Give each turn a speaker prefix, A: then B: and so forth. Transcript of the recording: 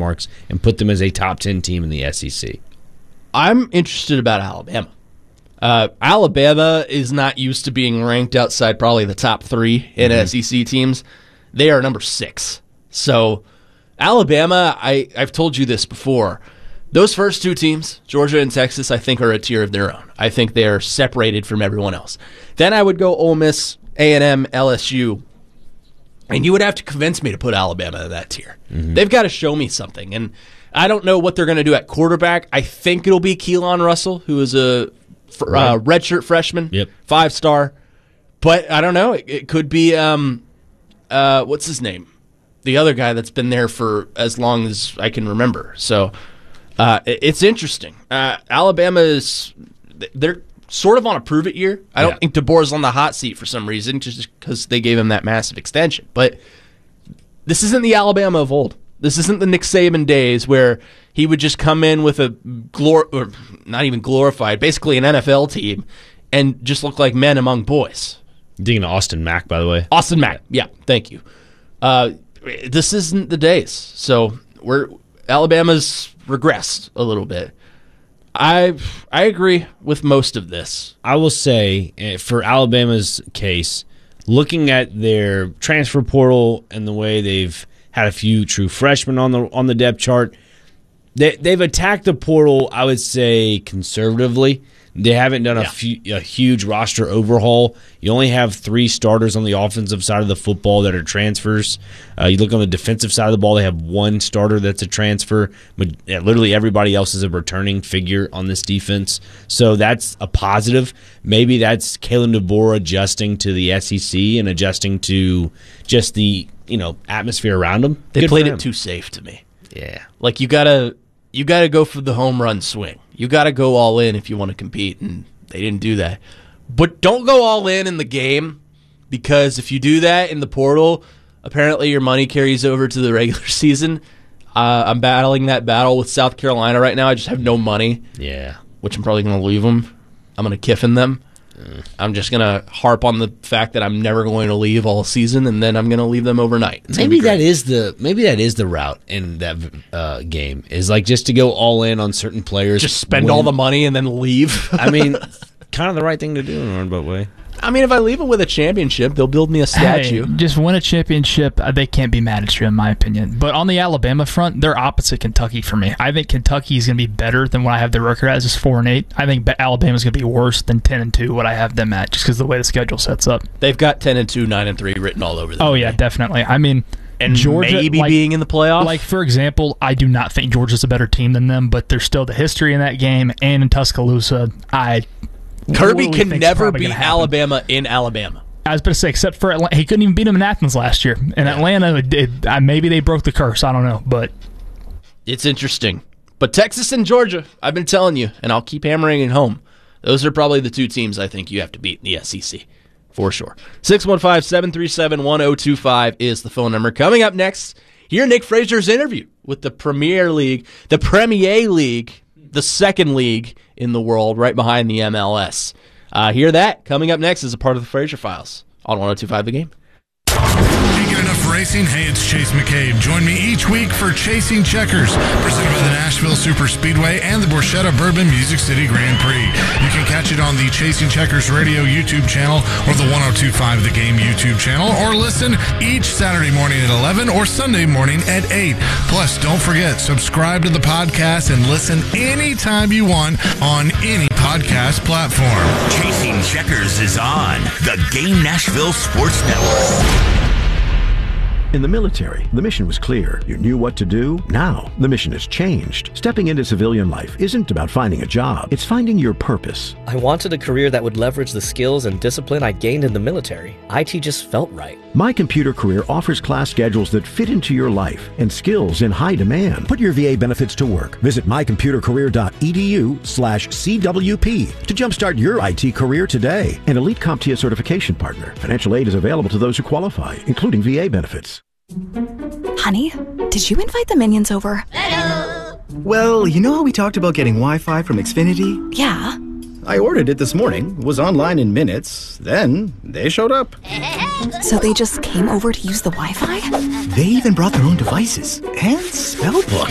A: marks and put them as a top 10 team in the SEC.
B: I'm interested about Alabama. Alabama is not used to being ranked outside probably the top 3 in SEC teams. They are number 6. So Alabama, I've told you this before. Those first 2 teams, Georgia and Texas, I think are a tier of their own. I think they are separated from everyone else. Then I would go Ole Miss, A&M, LSU, and you would have to convince me to put Alabama in that tier. They've got to show me something, and I don't know what they're going to do at quarterback. I think it'll be Keelan Russell, who is a redshirt freshman, 5-star. But I don't know. It could be, what's his name? The other guy that's been there for as long as I can remember. So it's interesting. Alabama they're sort of on a prove-it year. I don't think DeBoer's on the hot seat for some reason, just because they gave him that massive extension. But this isn't the Alabama of old. This isn't the Nick Saban days where he would just come in with a or not even glorified, basically an NFL team, and just look like men among boys.
A: Digging to Austin Mack, by the way.
B: Austin Mack, yeah, thank you. This isn't the days. So Alabama's regressed a little bit. I agree with most of this.
A: I will say, for Alabama's case, looking at their transfer portal and the way they've had a few true freshmen on the depth chart, they've attacked the portal, I would say, conservatively. They haven't done a huge roster overhaul. You only have 3 starters on the offensive side of the football that are transfers. You look on the defensive side of the ball, they have 1 starter that's a transfer. But literally everybody else is a returning figure on this defense. So that's a positive. Maybe that's Kalen DeBoer adjusting to the SEC and adjusting to just the atmosphere around them.
B: They played it too safe to me.
A: Yeah.
B: Like you gotta go for the home run swing. You got to go all in if you want to compete, and they didn't do that. But don't go all in the game, because if you do that in the portal, apparently your money carries over to the regular season. I'm battling that battle with South Carolina right now. I just have no money.
A: Yeah.
B: Which I'm probably going to leave them. I'm going to Kiffin them. I'm just going to harp on the fact that I'm never going to leave all season, and then I'm going to leave them overnight.
A: Maybe that is the route in that game, is like just to go all in on certain players.
B: Just spend all the money and then leave.
A: I mean, kind of the right thing to do in a roundabout way.
B: I mean, if I leave them with a championship, they'll build me a statue.
C: Hey, just win a championship. They can't be mad at you, in my opinion. But on the Alabama front, they're opposite Kentucky for me. I think Kentucky is going to be better than what I have their record as, is 4-8. I think Alabama's going to be worse than 10-2, what I have them at, just because of the way the schedule sets up.
B: They've got 10-2, 9-3 written all over them.
C: Oh, yeah, definitely. I mean,
B: and
C: Georgia,
B: maybe being in the playoff?
C: Like, for example, I do not think Georgia's a better team than them, but there's still the history in that game, and in Tuscaloosa,
B: Kirby can never beat Alabama in Alabama.
C: I was going to say, except for Atlanta. He couldn't even beat them in Athens last year. In Atlanta, maybe they broke the curse. I don't know, but
B: it's interesting. But Texas and Georgia, I've been telling you, and I'll keep hammering it home. Those are probably the 2 teams I think you have to beat in the SEC, for sure. 615-737-1025 is the phone number. Coming up next, hear Nick Fraser's interview with the Premier League, the second league in the world, right behind the MLS. Hear that coming up next as a part of the Fraser Files on 102.5 The Game.
D: Can't get enough racing? Hey, it's Chase McCabe. Join me each week for Chasing Checkers, presented by the Nashville Super Speedway and the Borchetta Bourbon Music City Grand Prix. You can catch it on the Chasing Checkers Radio YouTube channel or the 102.5 The Game YouTube channel, or listen each Saturday morning at 11 or Sunday morning at 8. Plus, don't forget, subscribe to the podcast and listen anytime you want on any podcast platform.
E: Chasing Checkers is on the Game Nashville Sports Network.
F: In the military, the mission was clear. You knew what to do. Now, the mission has changed. Stepping into civilian life isn't about finding a job. It's finding your purpose.
G: I wanted a career that would leverage the skills and discipline I gained in the military. IT just felt right.
F: My Computer Career offers class schedules that fit into your life and skills in high demand. Put your VA benefits to work. Visit mycomputercareer.edu/CWP to jumpstart your IT career today. An elite CompTIA certification partner. Financial aid is available to those who qualify, including VA benefits.
H: Honey, did you invite the minions over?
I: Hello. Well, you know how we talked about getting Wi-Fi from Xfinity?
H: Yeah.
I: I ordered it this morning, was online in minutes, then they showed up.
H: So they just came over to use the Wi-Fi?
I: They even brought their own devices and spellbook.